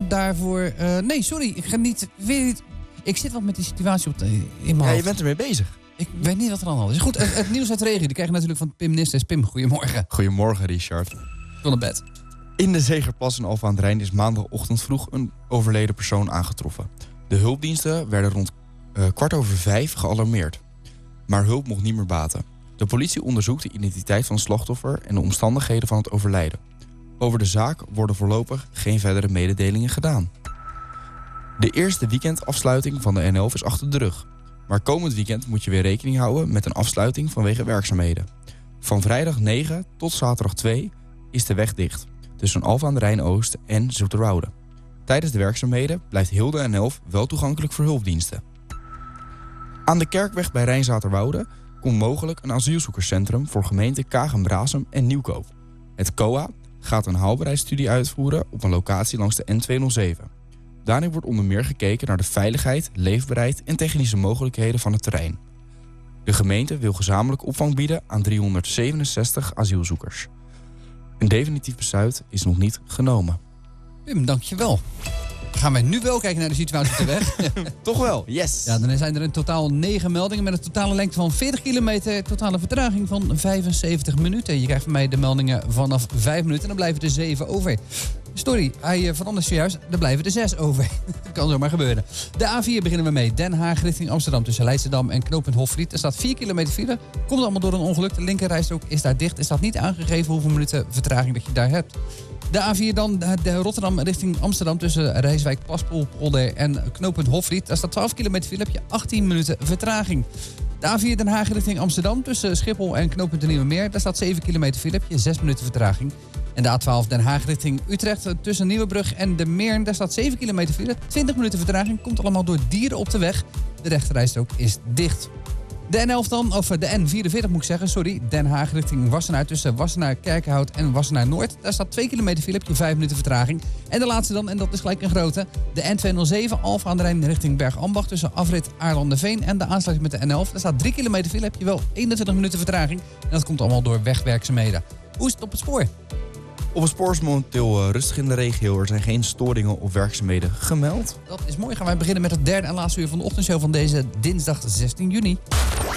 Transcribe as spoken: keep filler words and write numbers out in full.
daarvoor... Uh, nee, sorry, ik ga niet... Weer niet ik zit wat met die situatie op de, in mijn Ja, hoofd. je bent ermee bezig. Ik weet niet wat er aan de hand is. Goed, het, het nieuws uit de regio. Die krijgen natuurlijk van Pim Nistes. Pim, goedemorgen. Goedemorgen, Richard. Van het bed. In de Zegerplas in Alphen aan den Rijn is maandagochtend vroeg een overleden persoon aangetroffen. De hulpdiensten werden rond uh, kwart over vijf gealarmeerd. Maar hulp mocht niet meer baten. De politie onderzoekt de identiteit van het slachtoffer en de omstandigheden van het overlijden. Over de zaak worden voorlopig geen verdere mededelingen gedaan. De eerste weekendafsluiting van de N elf is achter de rug. Maar komend weekend moet je weer rekening houden met een afsluiting vanwege werkzaamheden. Van vrijdag negen tot zaterdag twee is de weg dicht tussen Alphen aan den Rijn Oost en Zoeterwoude. Tijdens de werkzaamheden blijft heel de N elf wel toegankelijk voor hulpdiensten. Aan de Kerkweg bij Rijnzaterwoude komt mogelijk een asielzoekerscentrum voor gemeenten Kagen-Brasem en Nieuwkoop. Het C O A gaat een haalbaarheidsstudie uitvoeren op een locatie langs de N tweehonderdzeven. Daarin wordt onder meer gekeken naar de veiligheid, leefbaarheid en technische mogelijkheden van het terrein. De gemeente wil gezamenlijk opvang bieden aan driehonderdzevenenzestig asielzoekers. Een definitief besluit is nog niet genomen. Pim, dankjewel. Gaan wij nu wel kijken naar de situatie op de weg? Toch wel, yes. Ja, dan zijn er in totaal negen meldingen met een totale lengte van veertig kilometer. Totale vertraging van vijfenzeventig minuten. Je krijgt van mij de meldingen vanaf vijf minuten en dan blijven er zeven over. Sorry, hij verandert zojuist. Er blijven er zes over. Dat kan zomaar gebeuren. De A vier beginnen we mee. Den Haag richting Amsterdam tussen Leidschendam en knooppunt Hofvliet. Er staat vier kilometer file. Komt allemaal door een ongeluk. De linkerrijstrook is daar dicht. Er staat niet aangegeven hoeveel minuten vertraging dat je daar hebt. De A vier dan, de Rotterdam richting Amsterdam tussen Rijswijk, Paspoolpolder en knooppunt Hofvliet. Daar staat twaalf kilometer file, heb je achttien minuten vertraging. De A vier Den Haag richting Amsterdam tussen Schiphol en knooppunt de Nieuwe Meer. Daar staat zeven kilometer file, heb je zes minuten vertraging. En de A twaalf Den Haag richting Utrecht tussen Nieuwebrug en de Meern. Daar staat zeven kilometer file, twintig minuten vertraging. Komt allemaal door dieren op de weg. De rechterrijstrook is dicht. De N elf dan, of de N vierenveertig moet ik zeggen, sorry. Den Haag richting Wassenaar tussen Wassenaar, Kerkenhout en Wassenaar Noord. Daar staat twee kilometer file, heb je vijf minuten vertraging. En de laatste dan, en dat is gelijk een grote. De N tweehonderdzeven Alphen aan den Rijn richting Bergambacht tussen afrit Aarlanderveen en de aansluiting met de N elf. Daar staat drie kilometer file, heb je wel eenentwintig minuten vertraging. En dat komt allemaal door wegwerkzaamheden. Hoe is het op het spoor? Op het spoor is momenteel uh, rustig in de regio. Er zijn geen storingen of werkzaamheden gemeld. Dat is mooi. Gaan wij beginnen met het derde en laatste uur van de ochtendshow van deze dinsdag zestien juni.